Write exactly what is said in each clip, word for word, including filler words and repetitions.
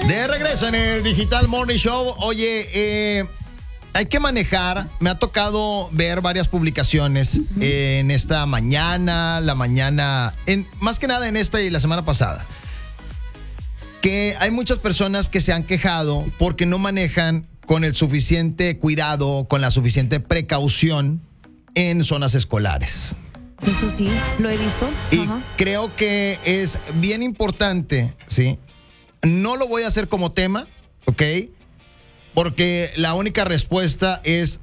De regreso en el Digital Morning Show. Oye, eh, hay que manejar. Me ha tocado ver varias publicaciones uh-huh. eh, en esta mañana, la mañana, en, más que nada en esta y la semana pasada. Que hay muchas personas que se han quejado porque no manejan con el suficiente cuidado, con la suficiente precaución en zonas escolares. Eso sí, lo he visto. Y Ajá. creo que es bien importante, ¿sí? No lo voy a hacer como tema, ¿ok? Porque la única respuesta es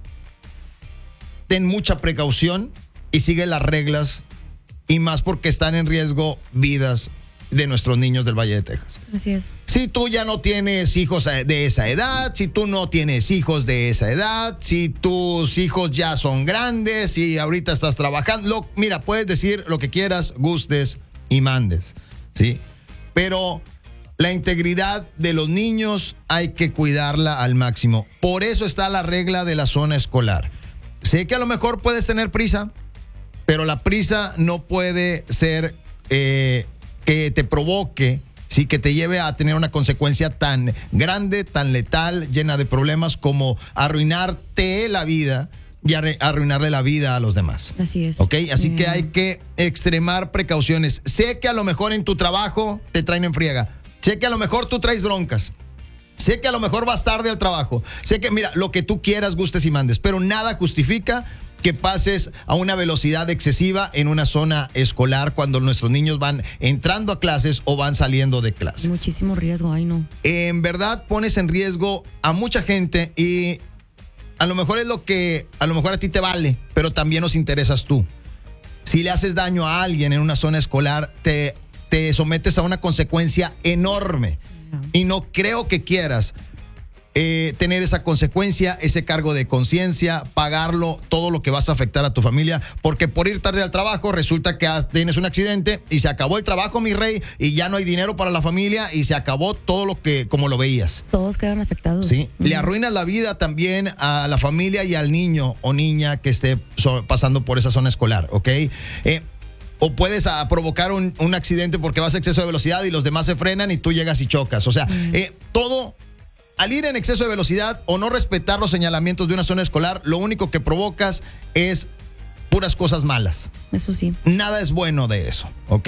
ten mucha precaución y sigue las reglas, y más porque están en riesgo vidas de nuestros niños del Valle de Texas. Así es. Si tú ya no tienes hijos de esa edad, si tú no tienes hijos de esa edad, si tus hijos ya son grandes y ahorita estás trabajando, lo, mira, puedes decir lo que quieras, gustes y mandes, ¿sí? Pero la integridad de los niños hay que cuidarla al máximo. Por eso está la regla de la zona escolar. Sé que a lo mejor puedes tener prisa, pero la prisa no puede ser eh, que te provoque, sí, que te lleve a tener una consecuencia tan grande, tan letal, llena de problemas como arruinarte la vida y arruinarle la vida a los demás. Así es. ¿Ok? Así Bien. que hay que extremar precauciones. Sé que a lo mejor en tu trabajo te traen en friega. Sé que a lo mejor tú traes broncas. Sé que a lo mejor vas tarde al trabajo. Sé que, mira, lo que tú quieras, gustes y mandes, pero nada justifica que pases a una velocidad excesiva en una zona escolar cuando nuestros niños van entrando a clases o van saliendo de clases. Muchísimo riesgo, ay no. En verdad pones en riesgo a mucha gente y a lo mejor es lo que a lo mejor a ti te vale, pero también nos interesas tú. Si le haces daño a alguien en una zona escolar, te, te sometes a una consecuencia enorme. No. Y no creo que quieras Eh, tener esa consecuencia, ese cargo de conciencia, pagarlo, todo lo que vas a afectar a tu familia, porque por ir tarde al trabajo resulta que tienes un accidente y se acabó el trabajo, mi rey, y ya no hay dinero para la familia y se acabó todo lo que, como lo veías. Todos quedan afectados. Sí, mm. le arruinas la vida también a la familia y al niño o niña que esté so, pasando por esa zona escolar, ¿ok? Eh, O puedes a, provocar un, un accidente porque vas a exceso de velocidad y los demás se frenan y tú llegas y chocas. O sea, mm. eh, todo... Al ir en exceso de velocidad o no respetar los señalamientos de una zona escolar, lo único que provocas es puras cosas malas. Eso sí. Nada es bueno de eso, ¿ok?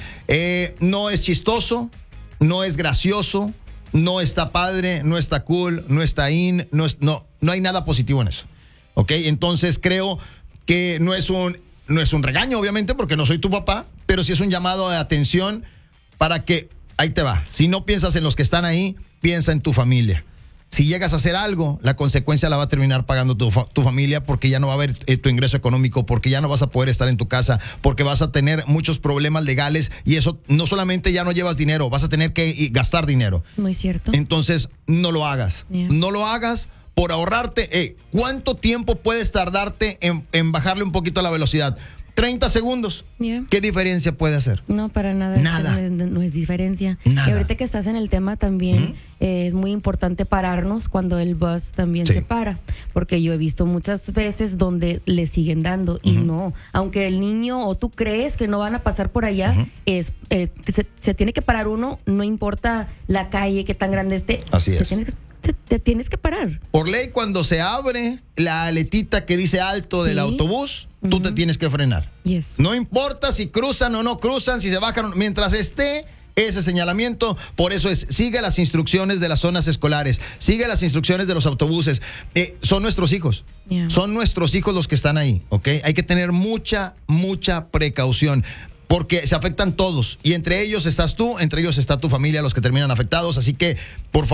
Eh, no es chistoso, no es gracioso, no está padre, no está cool, no está in, no, es, no, no hay nada positivo en eso, ¿ok? Entonces creo que no es un, no es un regaño, obviamente, porque no soy tu papá, pero sí es un llamado de atención para que, ahí te va, si no piensas en los que están ahí, piensa en tu familia. Si llegas a hacer algo, la consecuencia la va a terminar pagando tu, tu familia, porque ya no va a haber eh, tu ingreso económico, porque ya no vas a poder estar en tu casa, porque vas a tener muchos problemas legales y eso no solamente ya no llevas dinero, vas a tener que gastar dinero. Muy cierto. Entonces, no lo hagas. Yeah. No lo hagas por ahorrarte. Eh, ¿Cuánto tiempo puedes tardarte en, en bajarle un poquito a la velocidad? treinta segundos. Yeah. ¿Qué diferencia puede hacer? No, para nada. Nada. No es, no es diferencia. Nada. Y ahorita que estás en el tema también, ¿Mm? eh, es muy importante pararnos cuando el bus también sí. se para. Porque yo he visto muchas veces donde le siguen dando uh-huh. y no. Aunque el niño o tú crees que no van a pasar por allá, uh-huh. es eh, se, se tiene que parar uno, no importa la calle, qué tan grande esté. Así es. Tienes que, te, te tienes que parar. Por ley, cuando se abre la aletita que dice alto sí. del autobús, tú uh-huh. te tienes que frenar. Yes. No importa si cruzan o no cruzan, si se bajan, mientras esté ese señalamiento. Por eso es, sigue las instrucciones de las zonas escolares, sigue las instrucciones de los autobuses. Eh, son nuestros hijos, yeah. son nuestros hijos los que están ahí, ¿ok? Hay que tener mucha, mucha precaución, porque se afectan todos, y entre ellos estás tú, entre ellos está tu familia, los que terminan afectados. Así que, por favor,